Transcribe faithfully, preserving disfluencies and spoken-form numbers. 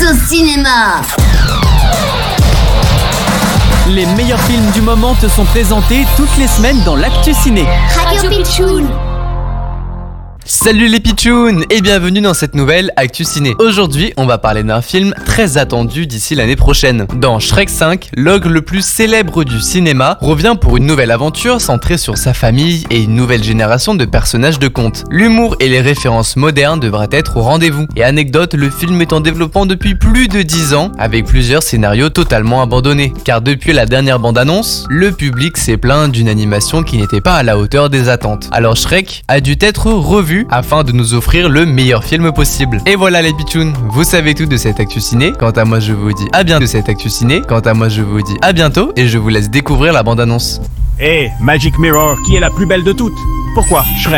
au cinéma. Les meilleurs films du moment te sont présentés toutes les semaines dans l'Actu Ciné. Radio Pitchoun. Salut les pitchouns et bienvenue dans cette nouvelle Actu Ciné. Aujourd'hui, on va parler d'un film très attendu d'ici l'année prochaine. Dans Shrek cinq, l'ogre le plus célèbre du cinéma revient pour une nouvelle aventure centrée sur sa famille et une nouvelle génération de personnages de contes. L'humour et les références modernes devraient être au rendez-vous. Et anecdote, le film est en développement depuis plus de dix ans avec plusieurs scénarios totalement abandonnés. Car depuis la dernière bande-annonce, le public s'est plaint d'une animation qui n'était pas à la hauteur des attentes. Alors Shrek a dû être revu afin de nous offrir le meilleur film possible. Et voilà les pitchouns, vous savez tout de cette Actu Ciné. Quant à moi je vous dis à bientôt de cette Actu Ciné. Quant à moi je vous dis à bientôt et je vous laisse découvrir la bande-annonce. Hé, hey, Magic Mirror, qui est la plus belle de toutes? Pourquoi Shrek?